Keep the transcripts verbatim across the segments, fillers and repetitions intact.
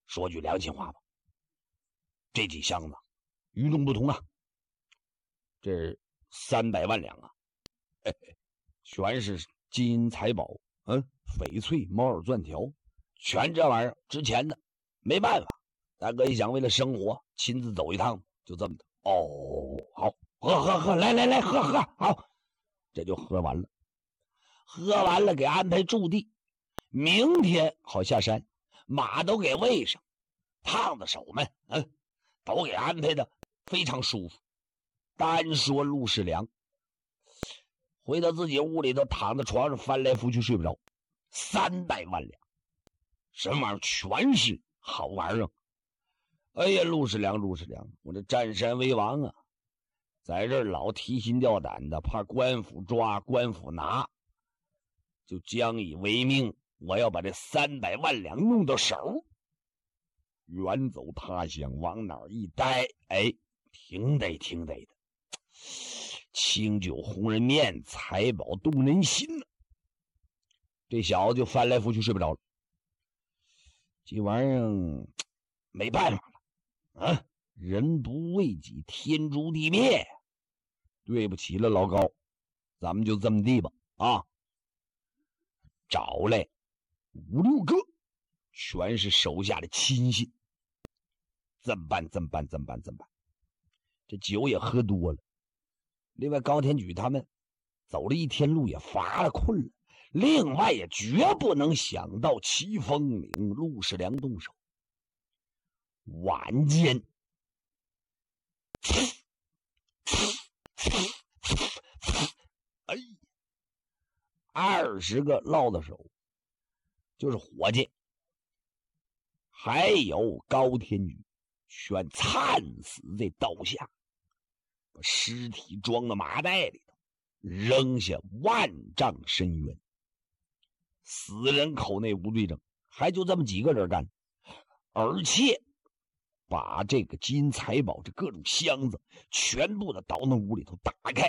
说句良心话吧，这几箱子与众不同啊，这三百万两啊，嘿嘿，全是金银财宝，嗯，翡翠、猫耳、钻条，全这玩意儿值钱的。没办法，大哥一想为了生活，亲自走一趟，就这么的。哦，好，喝喝喝，来来来，喝喝，好，这就喝完了。喝完了给安排驻地，明天好下山，马都给喂上，烫的手们，嗯，都给安排的非常舒服。单说陆世良回到自己屋里头，躺在床上翻来覆去睡不着。三百万两，什么玩意儿？全是好玩意儿。哎呀，陆世良，陆世良，我这占山为王啊，在这儿老提心吊胆的，怕官府抓，官府拿，就将以为命，我要把这三百万两弄到手。远走他乡，往哪儿一待，哎，挺得挺得的，清酒红人面，财宝动人心呢。这小子就翻来覆去睡不着了。这玩意儿没办法了啊！人不为己，天诛地灭。对不起了，老高，咱们就这么地吧啊！找来五六个，全是手下的亲信。这么办？这么办？这么办？这么办？这酒也喝多了。另外，高天举他们走了一天路，也乏了困了。另外，也绝不能想到齐风岭陆世良动手。晚间，哎呀，二十个落的手，就是伙计，还有高天举，全惨死在刀下，把尸体装到麻袋里头，扔下万丈深渊。死人口内无罪证，还就这么几个人干，而且把这个金财宝这各种箱子全部的倒那屋里头打开。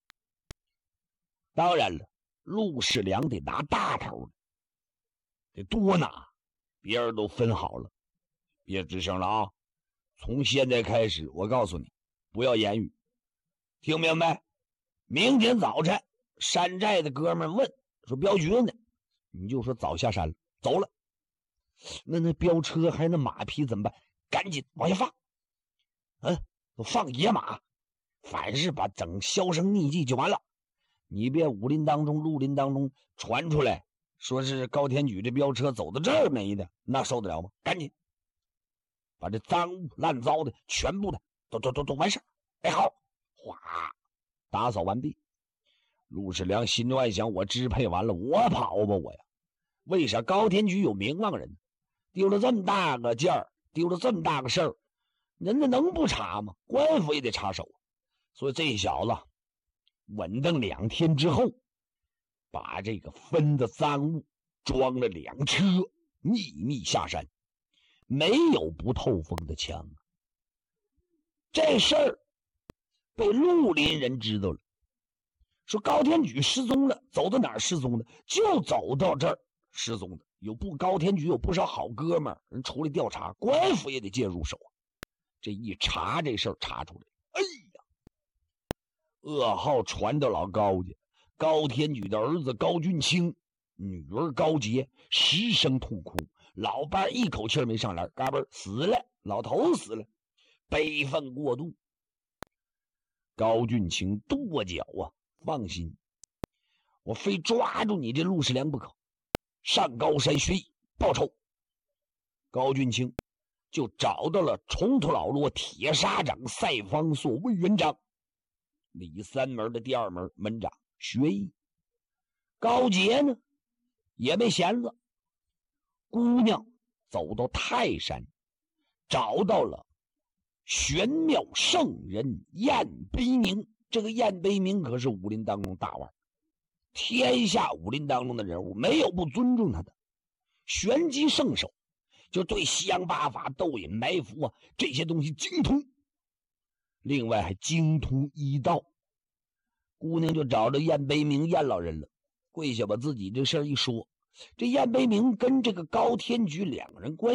当然了，陆世良得拿大头的，得多拿，别人都分好了。别吱声了啊！从现在开始，我告诉你，不要言语，听明白？明天早晨，山寨的哥们问说镖局呢，你就说早下山了，走了。那那镖车还有那马匹怎么办？赶紧往下放，嗯，都放野马，凡是把整销声匿迹就完了。你别武林当中、绿林当中传出来，说是高天举这镖车走到这儿没的，那受得了吗？赶紧把这脏物烂糟的全部的都都都都完事。哎，好，哗，打扫完毕。陆世良心中暗想：我支配完了，我跑吧我呀！为啥高天举有名望人，丢了这么大个件儿，丢了这么大个事儿，人家能不查吗？官府也得插手。所以这小子稳当两天之后，把这个分的赃物装了两车，秘密下山。没有不透风的墙。这事儿被绿林人知道了，说高天举失踪了，走到哪儿失踪的？就走到这儿失踪的。有不高天举有不少好哥们儿，人出来调查，官府也得介入手啊。这一查这事儿查出来，哎呀，噩耗传到老高家，高天举的儿子高俊清，女儿高洁失声痛哭，老伴一口气没上来，嘎嘣死了，老头死了，悲愤过度。高俊清跺脚啊，放心，我非抓住你这陆世良不可，上高山学艺报仇。高俊清就找到了重头老罗铁砂掌赛方所魏元长，李三门的第二门门长学艺。高杰呢也没闲着，姑娘走到泰山，找到了玄妙圣人晏悲鸣。这个晏悲鸣可是武林当中大腕，天下武林当中的人物没有不尊重他的，玄机圣手，就对西洋八法、斗隐埋伏啊这些东西精通，另外还精通医道。姑娘就找着晏悲鸣晏老人了，跪下把自己这事儿一说。这晏悲鸣跟这个高天举两个人关系